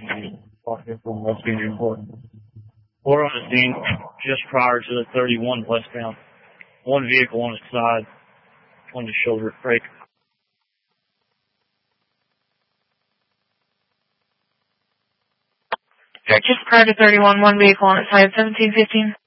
from West Union Court. We're on the scene just prior to the 31 westbound. One vehicle on its side, on the shoulder brake. Just prior to 31, one vehicle on its side, 1715.